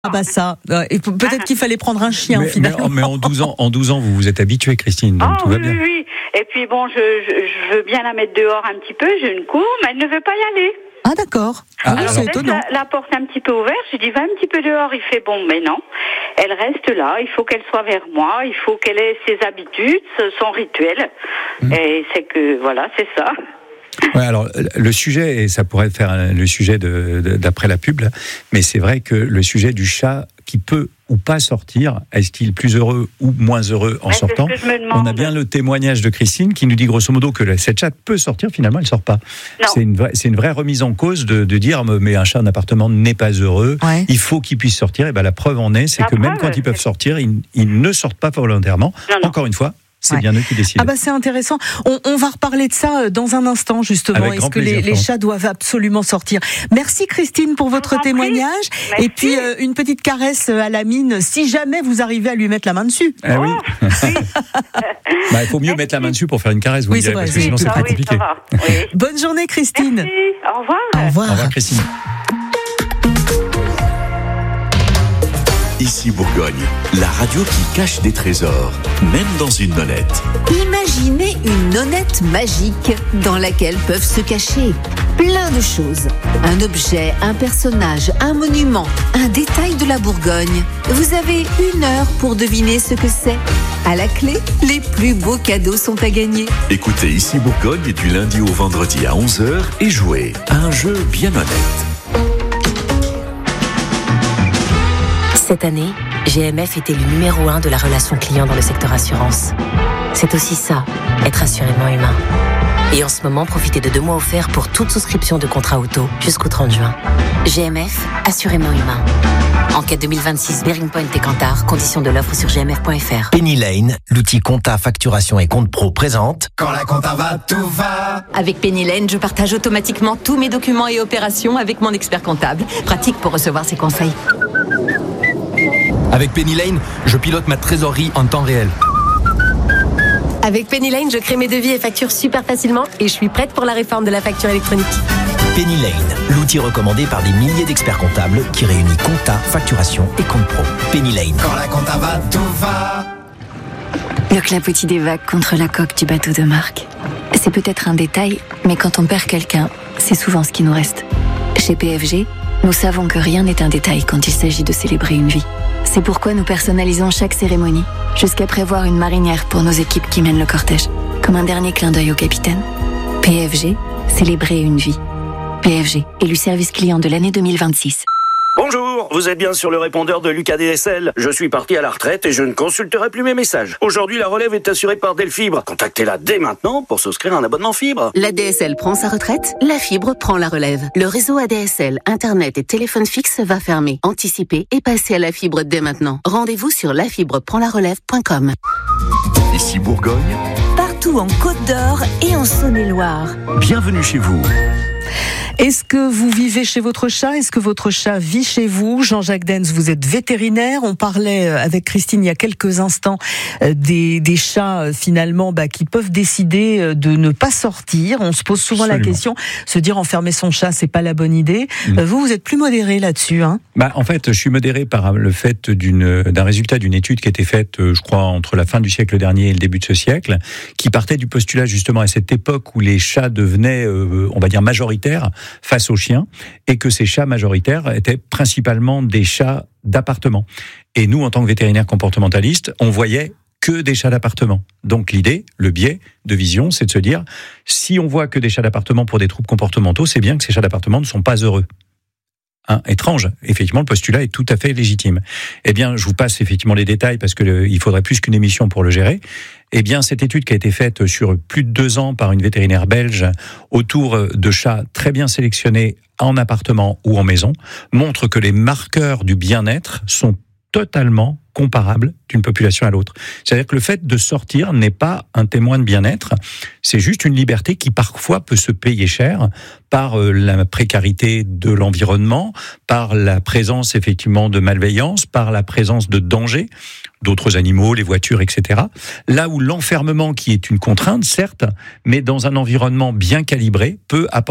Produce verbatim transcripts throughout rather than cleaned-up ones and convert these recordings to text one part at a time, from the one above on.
Ah bah ça, euh, et pe- peut-être qu'il fallait prendre un chien mais, finalement. Mais, mais en douze ans, en douze ans, vous vous êtes habituée, Christine, donc Ah tout oui, va bien. oui, oui. Et puis bon, je, je, je veux bien la mettre dehors un petit peu, j'ai une cour, mais elle ne veut pas y aller. Ah d'accord. Ah, Oui, Alors c'est je laisse étonnant. la, la porte un petit peu ouverte, je dis va un petit peu dehors, il fait bon, mais non. Elle reste là, il faut qu'elle soit vers moi, il faut qu'elle ait ses habitudes, son rituel. Mmh. Et c'est que, voilà, c'est ça. Ouais, alors le sujet, et ça pourrait faire le sujet de, de, d'après la pub, là, mais c'est vrai que le sujet du chat qui peut ou pas sortir, est-ce qu'il est plus heureux ou moins heureux en ouais, sortant? C'est ce que je me demande. On a bien le témoignage de Christine qui nous dit grosso modo que cette chatte peut sortir, finalement elle ne sort pas. C'est une, vraie, c'est une vraie remise en cause de, de dire mais un chat en appartement n'est pas heureux, ouais. Il faut qu'il puisse sortir. Et ben la preuve en est, c'est la que preuve, même quand ils peuvent sortir, ils, ils ne sortent pas volontairement. Non, non. Encore une fois, c'est ouais. bien eux qui décident. Ah bah c'est intéressant. On, on va reparler de ça dans un instant justement. Avec Est-ce que plaisir, les, les chats doivent absolument sortir? Merci Christine pour votre vous témoignage. Et puis euh, une petite caresse à la mine si jamais vous arrivez à lui mettre la main dessus. Ah oui. Oh, oui. bah, il faut mieux Merci. mettre la main dessus pour faire une caresse, vous oui, direz, vrai, parce que sinon c'est très compliqué. Oui, oui. Bonne journée Christine. Merci. Au revoir. Au revoir. Au revoir Christine. Ici Bourgogne, la radio qui cache des trésors, même dans une nonnette. Imaginez une nonnette magique dans laquelle peuvent se cacher plein de choses. Un objet, un personnage, un monument, un détail de la Bourgogne. Vous avez une heure pour deviner ce que c'est. À la clé, les plus beaux cadeaux sont à gagner. Écoutez Ici Bourgogne du lundi au vendredi à onze heures et jouez à un jeu bien honnête. Cette année, G M F était le numéro un de la relation client dans le secteur assurance. C'est aussi ça, être assurément humain. Et en ce moment, profitez de deux mois offerts pour toute souscription de contrat auto jusqu'au trente juin. G M F, assurément humain. Enquête deux mille vingt-six, Bearing Point et Kantar, conditions de l'offre sur g m f point f r. Penny Lane, l'outil compta, facturation et compte pro présente. Quand la compta va, tout va. Avec Penny Lane, je partage automatiquement tous mes documents et opérations avec mon expert comptable. Pratique pour recevoir ses conseils. Avec Penny Lane, je pilote ma trésorerie en temps réel. Avec Penny Lane, je crée mes devis et factures super facilement et je suis prête pour la réforme de la facture électronique. Penny Lane, l'outil recommandé par des milliers d'experts comptables qui réunit compta, facturation et compte pro. Penny Lane. Quand la compta va, tout va. Le clapotis des vagues contre la coque du bateau de Marc. C'est peut-être un détail, mais quand on perd quelqu'un, c'est souvent ce qui nous reste. Chez P F G, nous savons que rien n'est un détail quand il s'agit de célébrer une vie. C'est pourquoi nous personnalisons chaque cérémonie, jusqu'à prévoir une marinière pour nos équipes qui mènent le cortège, comme un dernier clin d'œil au capitaine. P F G, célébrer une vie. P F G, élu service client de l'année deux mille vingt-six. Bonjour, vous êtes bien sur le répondeur de Lucas D S L. Je suis parti à la retraite et je ne consulterai plus mes messages. Aujourd'hui, la relève est assurée par Delfibre. Contactez-la dès maintenant pour souscrire un abonnement fibre. La D S L prend sa retraite, la fibre prend la relève. Le réseau A D S L, Internet et téléphone fixe va fermer. Anticipez et passez à la fibre dès maintenant. Rendez-vous sur la fibre prend la relève point com. Ici Bourgogne. Partout en Côte d'Or et en Saône-et-Loire. Bienvenue chez vous. Est-ce que vous vivez chez votre chat? Est-ce que votre chat vit chez vous? Jean-Jacques Dens, vous êtes vétérinaire. On parlait avec Christine il y a quelques instants des, des chats finalement bah, qui peuvent décider de ne pas sortir. On se pose souvent Absolument. la question, se dire enfermer son chat, c'est pas la bonne idée. Mmh. Vous, vous êtes plus modéré là-dessus, hein? Bah, en fait, je suis modéré par le fait d'une, d'un résultat d'une étude qui a été faite, je crois, entre la fin du siècle dernier et le début de ce siècle, qui partait du postulat justement à cette époque où les chats devenaient, euh, on va dire, majoritaires face aux chiens, et que ces chats majoritaires étaient principalement des chats d'appartement. Et nous, en tant que vétérinaires comportementalistes, on voyait que des chats d'appartement. Donc l'idée, le biais de vision, c'est de se dire, si on voit que des chats d'appartement pour des troubles comportementaux, c'est bien que ces chats d'appartement ne sont pas heureux. Hein, étrange. Effectivement, le postulat est tout à fait légitime. Eh bien, je vous passe effectivement les détails parce que le, il faudrait plus qu'une émission pour le gérer. Eh bien, cette étude qui a été faite sur plus de deux ans par une vétérinaire belge autour de chats très bien sélectionnés en appartement ou en maison montre que les marqueurs du bien-être sont totalement comparables d'une population à l'autre. C'est-à-dire que le fait de sortir n'est pas un témoin de bien-être, c'est juste une liberté qui parfois peut se payer cher par la précarité de l'environnement, par la présence effectivement de malveillance, par la présence de dangers, d'autres animaux, les voitures, et cetera. Là où l'enfermement, qui est une contrainte, certes, mais dans un environnement bien calibré, peut apporter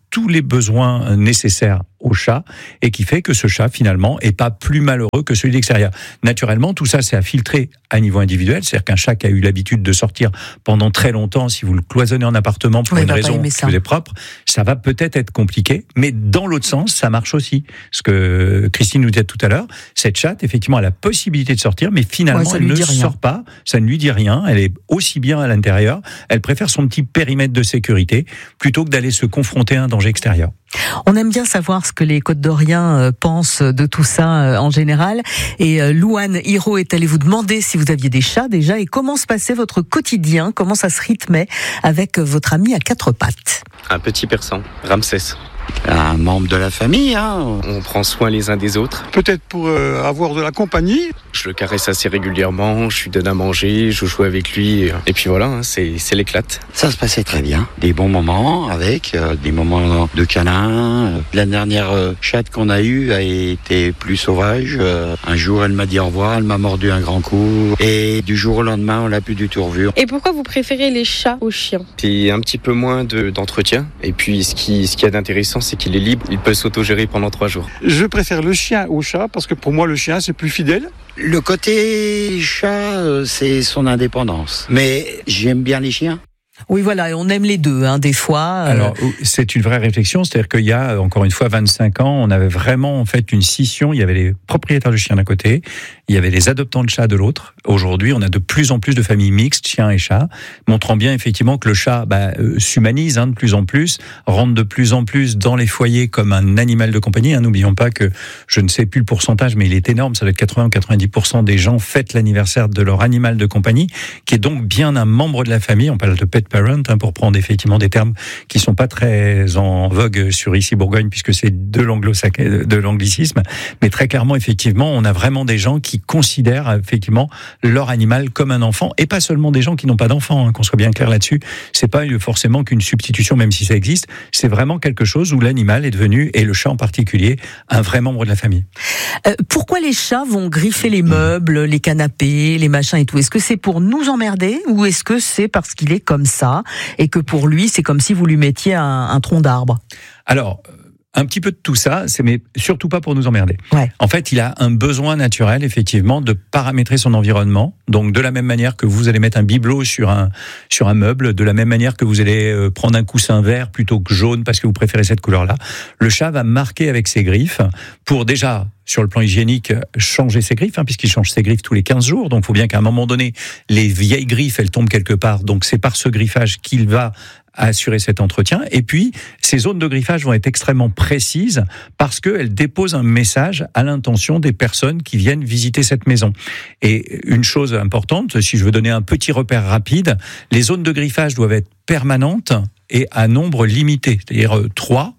tous les besoins nécessaires au chat et qui fait que ce chat finalement est pas plus malheureux que celui d'extérieur. Naturellement, tout ça c'est à filtrer à niveau individuel, c'est-à-dire qu'un chat qui a eu l'habitude de sortir pendant très longtemps, si vous le cloisonnez en appartement pour oui, une raison qui vous est propre, ça va peut-être être compliqué, mais dans l'autre sens, ça marche aussi. Ce que Christine nous disait tout à l'heure, cette chatte effectivement a la possibilité de sortir, mais finalement ouais, elle ne sort pas, ça ne lui dit rien, elle est aussi bien à l'intérieur, elle préfère son petit périmètre de sécurité plutôt que d'aller se confronter à un danger extérieur. On aime bien savoir ce que les Côte-d'Oriens pensent de tout ça en général. Et Louane Hiro est allée vous demander si vous aviez des chats déjà et comment se passait votre quotidien, comment ça se rythmait avec votre ami à quatre pattes. Un petit persan, Ramsès. Un membre de la famille, hein. On prend soin les uns des autres. Peut-être pour euh, avoir de la compagnie. Je le caresse assez régulièrement, je lui donne à manger, je joue avec lui. Et puis voilà, hein, c'est, c'est l'éclate. Ça se passait très bien. Des bons moments avec, euh, des moments de câlin. La dernière euh, chatte qu'on a eue a été plus sauvage. Euh, un jour, elle m'a dit au revoir, elle m'a mordu un grand coup. Et du jour au lendemain, on l'a plus du tout revu. Et pourquoi vous préférez les chats aux chiens ? C'est un petit peu moins de, d'entretien. Et puis ce qui, ce qui est d'intéressant, c'est qu'il est libre, il peut s'autogérer pendant trois jours. Je préfère le chien au chat parce que pour moi le chien c'est plus fidèle. Le côté chat, c'est son indépendance. Mais j'aime bien les chiens. Oui, voilà, et on aime les deux, hein, des fois. Euh... Alors, c'est une vraie réflexion, c'est-à-dire qu'il y a, encore une fois, vingt-cinq ans, on avait vraiment, en fait, une scission. Il y avait les propriétaires de chiens d'un côté, il y avait les adoptants de chats de l'autre. Aujourd'hui, on a de plus en plus de familles mixtes, chiens et chats, montrant bien, effectivement, que le chat bah, euh, s'humanise hein, de plus en plus, rentre de plus en plus dans les foyers comme un animal de compagnie. Hein. N'oublions pas que, je ne sais plus le pourcentage, mais il est énorme, ça doit être quatre-vingts ou quatre-vingt-dix pour cent des gens fêtent l'anniversaire de leur animal de compagnie, qui est donc bien un membre de la famille. On parle de pet parent, hein, pour prendre effectivement des termes qui sont pas très en vogue sur ici Bourgogne, puisque c'est de l'anglo-sacré, de l'anglicisme, mais très clairement, effectivement, on a vraiment des gens qui considèrent effectivement leur animal comme un enfant, et pas seulement des gens qui n'ont pas d'enfants, hein, qu'on soit bien clair là-dessus. C'est pas forcément qu'une substitution, même si ça existe, c'est vraiment quelque chose où l'animal est devenu, et le chat en particulier, un vrai membre de la famille. Euh, pourquoi les chats vont griffer les meubles, les canapés, les machins et tout ? Est-ce que c'est pour nous emmerder, ou est-ce que c'est parce qu'il est comme ça et que pour lui, c'est comme si vous lui mettiez un, un tronc d'arbre? Alors, un petit peu de tout ça, c'est mais surtout pas pour nous emmerder. Ouais. En fait, il a un besoin naturel, effectivement, de paramétrer son environnement. Donc, de la même manière que vous allez mettre un bibelot sur un sur un meuble, de la même manière que vous allez euh, prendre un coussin vert plutôt que jaune parce que vous préférez cette couleur-là, le chat va marquer avec ses griffes pour déjà, sur le plan hygiénique, changer ses griffes, hein, puisqu'il change ses griffes tous les quinze jours. Donc, il faut bien qu'à un moment donné, les vieilles griffes, elles tombent quelque part. Donc, c'est par ce griffage qu'il va assurer cet entretien. Et puis, ces zones de griffage vont être extrêmement précises parce qu'elles déposent un message à l'intention des personnes qui viennent visiter cette maison. Et une chose importante, si je veux donner un petit repère rapide, les zones de griffage doivent être permanentes et à nombre limité, c'est-à-dire trois,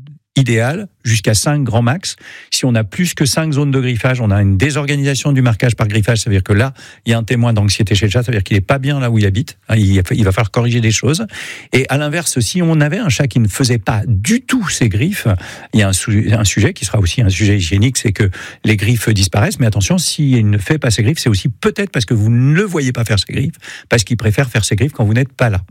idéal, jusqu'à cinq grand max. Si on a plus que cinq zones de griffage, on a une désorganisation du marquage par griffage, ça veut dire que là, il y a un témoin d'anxiété chez le chat, ça veut dire qu'il n'est pas bien là où il habite, il va falloir corriger des choses. Et à l'inverse, si on avait un chat qui ne faisait pas du tout ses griffes, il y a un, su- un sujet qui sera aussi un sujet hygiénique, c'est que les griffes disparaissent, mais attention, s'il ne fait pas ses griffes, c'est aussi peut-être parce que vous ne le voyez pas faire ses griffes, parce qu'il préfère faire ses griffes quand vous n'êtes pas là.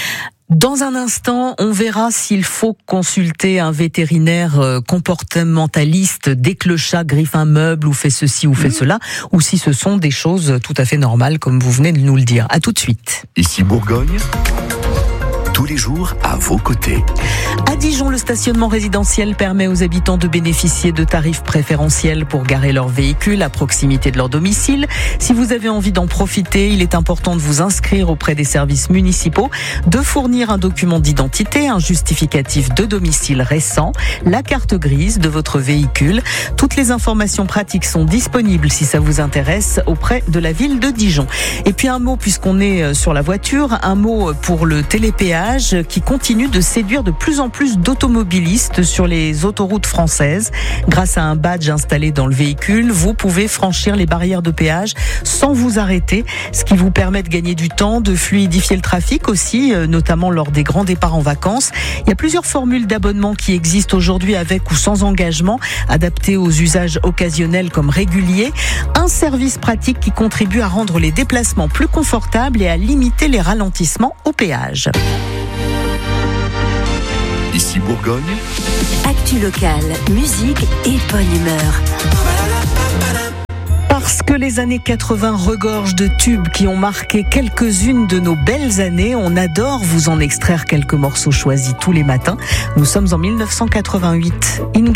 Dans un instant, on verra s'il faut consulter un vétérinaire comportementaliste dès que le chat griffe un meuble ou fait ceci ou fait mmh. cela, ou si ce sont des choses tout à fait normales comme vous venez de nous le dire. À tout de suite. Ici Bourgogne, tous les jours à vos côtés. À Dijon, le stationnement résidentiel permet aux habitants de bénéficier de tarifs préférentiels pour garer leurs véhicules à proximité de leur domicile. Si vous avez envie d'en profiter, il est important de vous inscrire auprès des services municipaux, de fournir un document d'identité, un justificatif de domicile récent, la carte grise de votre véhicule. Toutes les informations pratiques sont disponibles si ça vous intéresse auprès de la ville de Dijon. Et puis un mot, puisqu'on est sur la voiture, un mot pour le télépéage qui continue de séduire de plus en plus d'automobilistes sur les autoroutes françaises. Grâce à un badge installé dans le véhicule, vous pouvez franchir les barrières de péage sans vous arrêter, ce qui vous permet de gagner du temps, de fluidifier le trafic aussi, notamment lors des grands départs en vacances. Il y a plusieurs formules d'abonnement qui existent aujourd'hui avec ou sans engagement, adaptées aux usages occasionnels comme réguliers. Un service pratique qui contribue à rendre les déplacements plus confortables et à limiter les ralentissements au péage. Ici Bourgogne. Actu locale, musique et bonne humeur. Parce que les années quatre-vingts regorgent de tubes qui ont marqué quelques-unes de nos belles années, on adore vous en extraire quelques morceaux choisis tous les matins. Nous sommes en mille neuf cent quatre-vingt-huit. Ingrid